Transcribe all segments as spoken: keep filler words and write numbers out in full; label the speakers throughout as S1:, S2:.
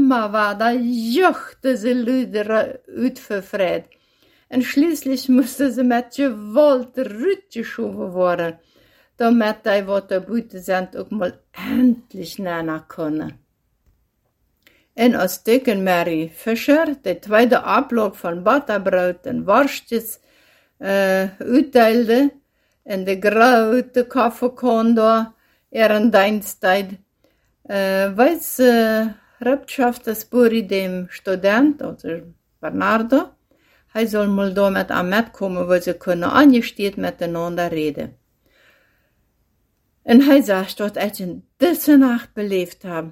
S1: immer weiter juchte sie Lüder uitverfreit. Und schließlich musste sie mit Gewalt rütgeschoben worden, damit die, was da Büte sind, auch mal endlich nennen können. Und als Dicken Mary Fischer, der zweite Ablog von Butterbrot und Wurstjes, äh, utteilte, in der große Kaffeekanne ihren Dienstzeit, äh, weiß, äh, Rebschaft das Buri dem Student, also Bernardo, er soll mal da mit am mitkommen, weil sie können angesteht miteinander reden. Und er sagt, was ich in dieser Nacht belebt habe,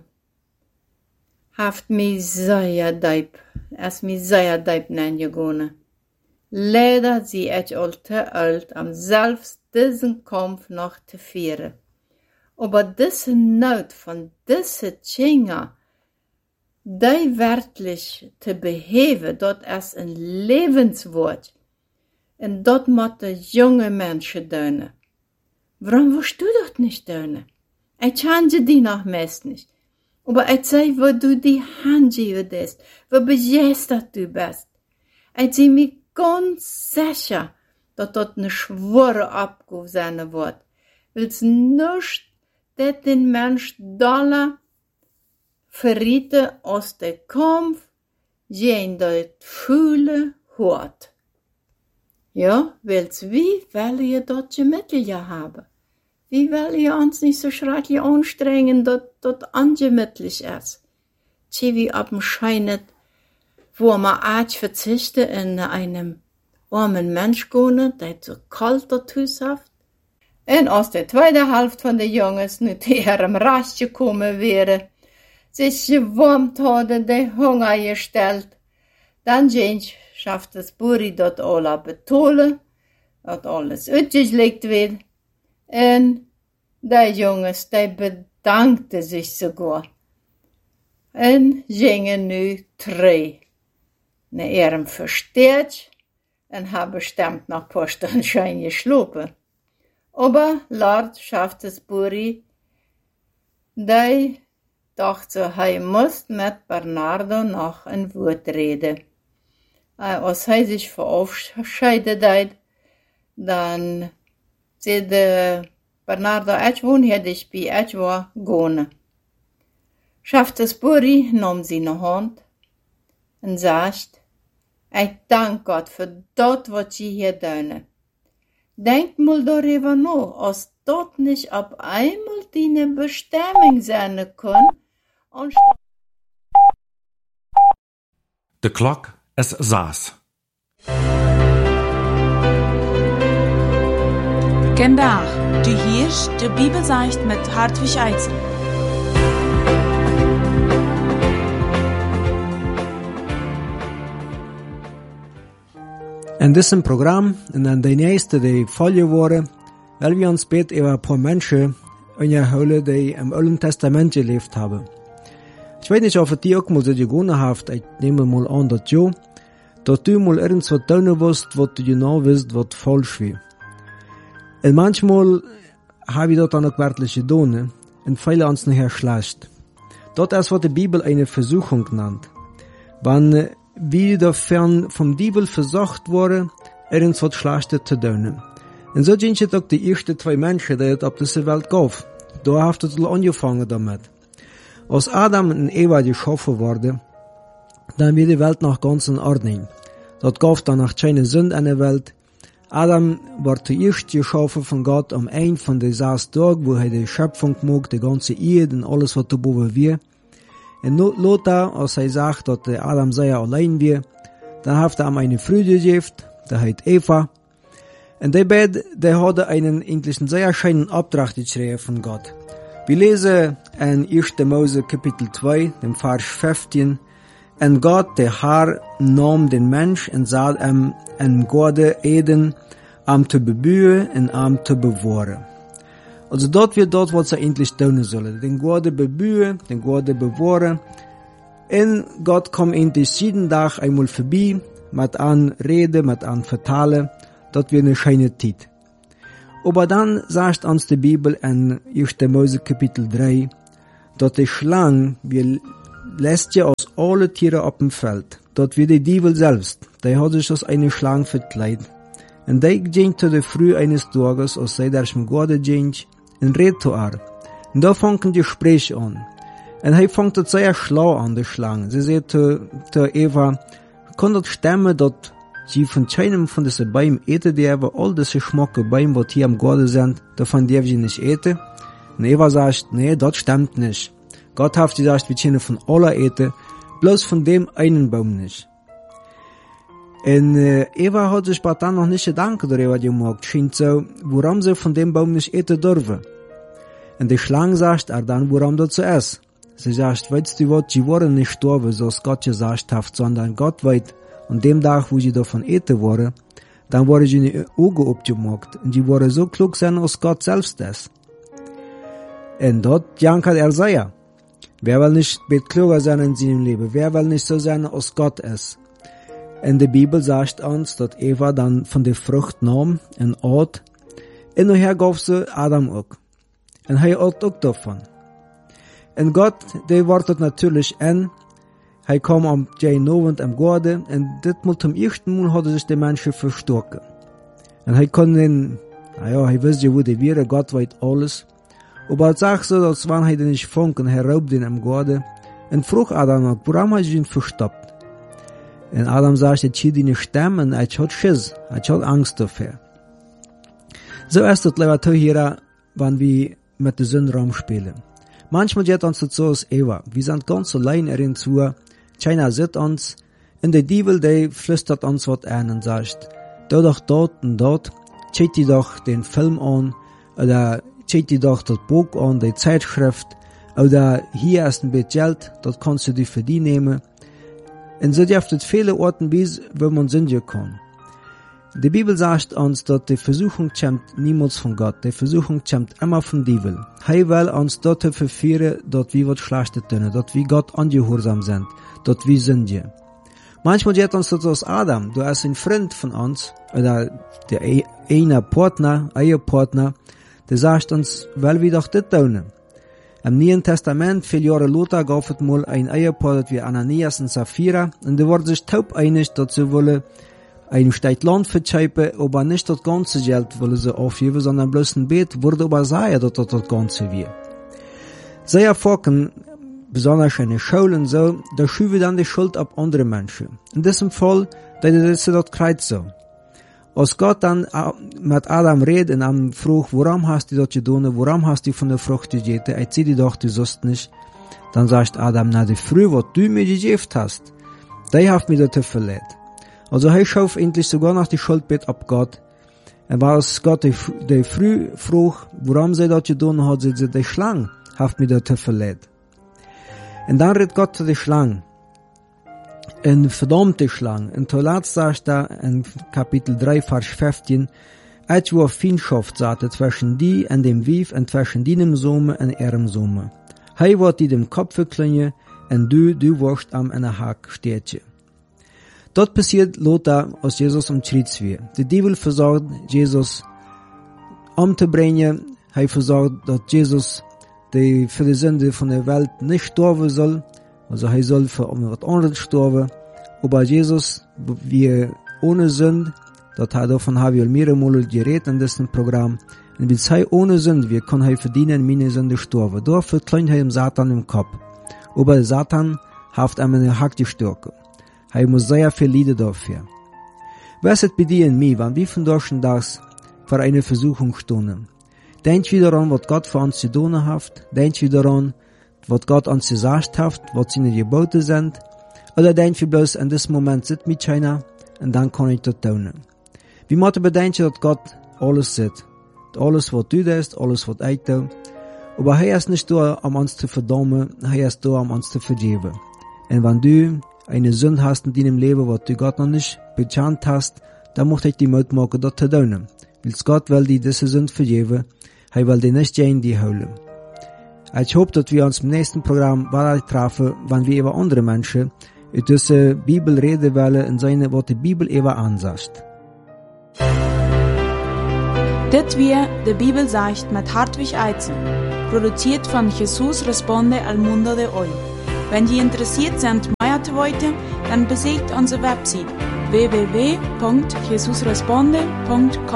S1: haft mich sehr deib, es mich sehr deib nein Leider sie ich all te alt, am selbst diesen Kampf noch zu führen. Aber diese Not von diese Tschinga, die wirklich zu beheben, dort es ein Lebenswort, und dort müssen junge Menschen tun. Warum willst du dort nicht tun? Ich change die noch meist nicht. Aber ich sei, wo du die Hand gibst, wo begeistert du bist. Ich sei mir ganz sicher, dass dort eine schwere Abgabe sein wird. Willst nicht, dass den Mensch Dollar verrieten aus der Kampf, gegen dort Fühle hört. Ja, willst wie will ihr dort Mittel haben? Wie will ihr uns nicht so schrecklich anstrengen, dass dort angemütlich ist? Tja, wie abscheinet, wo man arg verzichte in einem armen Mensch gehen, der so kalt dort hat. Und aus der zweiten Hälfte von der Jungs nicht ihrem Rast gekommen wäre, sich gewärmt hatte, der Hunger gestellt, dann James schafft das Buri dort alle betonen, dass alles ausgelegt wird, und der Jungs, der bedankte sich sogar, und gingen nu drei. Ne ihrem versteht, und haben bestimmt noch paar Stunden schön geschlafen. Aber Lord schafft es Buri, der dachte, er muss mit Bernardo noch ein Wort reden. Als er sich verabschiedet hat, dann sagte Bernardo, ich wohne hier dich bei, ich war gehen. Schafft es Buri, nahm seine Hand und sagt, ich danke Gott für das, was Sie hier tun. Denk mal darüber nach, als dort nicht auf einmal deine Bestimmung sein kann.
S2: De klok is zes.
S3: Vandaag, du hörst de Bibelseicht mit Hartwig Eidsen.
S4: In diesem Programm, und in der nächsten, die Folge waren, werden wir uns beten über ein paar Menschen unterhalten, die im Alten Testament gelebt haben. Ich weiß nicht, ob es dir auch mal so gegangen hat, ich nehme mal an, dass ja, dass du mal irgendwas tun wirst, was du genau weißt, was falsch war. Und manchmal habe ich das dann auch wirklich getan, und viele uns nachher schlecht. Das ist, was die Bibel eine Versuchung nennt. Wenn wie davon vom Diebel versucht wurde, irgendwas Schlechtes zu tun. Und so sind es auch die ersten zwei Menschen, die es auf dieser Welt gab. Da hat es angefangen damit. Als Adam und Eva geschaffen wurden, dann wird die Welt noch ganz in Ordnung. Dort gab dann noch keine Sünde in der Welt. Adam war zuerst geschaffen von Gott am Ende von den sechs Tagen, wo er die Schöpfung mag, die ganze Erde und alles, was da boven wir. Und Lothar, als er sagt, dass Adam sehr allein war, dann hat er ihm eine Frau gegeben, die heißt Eva. Und die beiden, die hatten einen eigentlich sehr schönen Auftrag geschrieben von Gott. Wir lesen in erster Mose Kapitel zwei, dem Vers fünfzehn. Und Gott, der Herr, nahm den Mensch und sah ihm in Garten Eden, um zu bebühen und um zu bewahren. Also dort wird dort, was er endlich tun soll. Den Garten bebühen, den Garten bewahren. Und Gott kommt endlich jeden Tag einmal vorbei, mit an Reden, mit an Vertalen. Das wird eine schöne Zeit. Aber dann sagt uns die Bibel in erster Mose Kapitel drei, dass die Schlange will lässt ja aus alle Tiere auf dem Feld. Dort wie die Diebel selbst, der hat sich aus einer Schlange verkleidet. Und der ging zu der Früh eines Tages, als sei der zum Gott ging, und redet zu ihr. Und da fangen die Gespräche an. Und er fängt das sehr schlau an, die Schlange. Sie sagt zu, zu Eva, kann das stemmen, dass sie von keinem von diesen Bäumen eten, die aber all diese schmacke Bäume, die hier am Garten sind, davon dürfen sie nicht eten? Und Eva sagt, nee, das stimmt nicht. Gott hat gesagt, wir können von aller eten, bloß von dem einen Baum nicht. Und äh, Eva hat sich dann noch nicht Gedanken darüber gemacht, scheint so, warum sie von dem Baum nicht eten dürfen. Und die Schlange sagt er dann, warum das so ist. Sie sagt, weißt du was, sie waren nicht gestorben, so als Gott gesagt hat, sondern Gott weiß, und dem Tag, wo sie davon eten waren, dann waren sie die Augen abgemacht, und sie waren so klug sein, als Gott selbst ist. Und dort jankert er sehr. Wer will nicht mit kluger sein in seinem Leben? Wer will nicht so sein, als Gott ist? Und die Bibel sagt uns, dass Eva dann von der Frucht nahm und åt, und nachher gab sie Adam auch. Und er åt auch davon. Und Gott, der wartet natürlich an. Er kam am Abend am Garten, und das Mal zum ersten Mal hat sich der Mensch verstocken. Und er konnte, naja, er wusste, wo der wäre, Gott weiß alles. Aber er sagt so, dass wenn er den nicht fand, und er raubt ihn am Garten, und frug Adam, warum hat er ihn verstoppt? Und Adam sagt, er hat ihn Stimme, und er hat Schiss, er hat Angst dafür. So ist es, lieber hier, wenn wir mit der Sünde rumspielen. Manchmal geht uns das so als Eva. Wir sind ganz allein erin zu. Keiner sieht uns. Und der Diebel, der flüstert uns was an und sagt, da doch dort und dort, schaut dir doch den Film an, oder schaut dir doch das Buch an, die Zeitschrift, oder hier ist ein bisschen Geld, das kannst du dir für die nehmen. Und so dürft es viele Orten bis, wo man sündigen kann. Die Bibel sagt uns, dass die Versuchung kommt niemals von Gott. Die Versuchung kommt immer von Diebel. Er will uns dort verführen, dass wir was Schlechtes tun, dass wir Gott ungehorsam sind, dass wir sündigen. Manchmal geht uns das aus Adam. Du bist ein Freund von uns, oder der eine Partner, ein Partner, der sagt uns, weil wir doch das tun. Im Neuen Testament, viele Jahre später, gab es mal ein Ehepaar, das wie Ananias und Sapphira, und die wurden sich taub einig, dass sie wollen ein Stück Land verkaufen, aber nicht das ganze Geld wollen sie aufgeben, sondern bloß ein Bet, wurde aber sagen, dass das das Ganze wird. Sie erfahren, besonders in den Schulen so, da schieben dann die Schuld auf andere Menschen. In diesem Fall, da ist sie das Kreuz so. Als Gott dann mit Adam redet und ihm fragt, warum hast du das getan, warum hast du von der Frucht gegessen, er zieht die doch, du sollst nicht. Dann sagt Adam, na, die Früh, was du mir gegeben hast, die hat mir das verletzt. Also er schuf endlich sogar noch die Schuldbett ab Gott. Und als Gott die, die Früh frug, warum sie das getan hat, sie die Schlange hat mir das verletzt. Und dann redet Gott zu der Schlange. Eine verdammte Schlange. Und zuletzt sagt er in Kapitel drei, Vers fünfzehn, et war Feindschaft sagte zwischen die und dem Wief und zwischen deinem Sohn und ihrem Sohn. Hei wird die dem Kopf verklingen, und du, du wirst am in der Hack stehtje. Dort passiert Lothar, als Jesus am Kreuz wird. Der Diebel versorgt Jesus umzubringen. Er versorgt, dass Jesus die für die Sünde von der Welt nicht sterben soll. Also er soll für etwas anderes sterben. Aber Jesus, wir ohne Sünde, das hat davon haben wir mehrere Mal geredet in diesem Programm. Und wenn er ohne Sünde wird, kann er verdienen, meine Sünde sterben. Dafür kleint er dem Satan im Kopf. Aber Satan hat ihm eine Hack gestärkt. Er muss sehr viel leiden dafür. Was ist bei dir und mir, wenn wir von deutschen Tags vor einer Versuchung stehen? Denkt wieder daran, was Gott für uns zu tun hat. Denkt wieder daran, was Gott uns gesagt hat, was seine Gebote sind. Oder denkt wir bloß, in diesem Moment sitzt mit keiner, und dann kann ich das tun. Wir müssen bedenken, dass Gott alles sieht. Alles, was du tust, alles, was ich tue. Aber er ist nicht da, um uns zu verdammen, er ist da, um uns zu vergeben. Und wenn du eine Sünde hast in deinem Leben, was du Gott noch nicht bekannt hast, dann möchte ich dir Mut machen, das zu tun. Weil Gott will dir diese Sünde vergeben, er will dir nicht in die Hölle. Ich hoffe, dass wir uns im nächsten Programm weiter treffen, wenn wir über andere Menschen in dieser Bibel reden wollen, in seine, was die Bibel eben ansagt.
S3: Dit weer de Bibel sagt mit Hartwig Eizen, produziert von Jesus Responde al Mundo de Hoy. Wenn Sie interessiert sind, mehr zu wissen, dann besucht unsere Website w w w punkt jesus responde punkt com.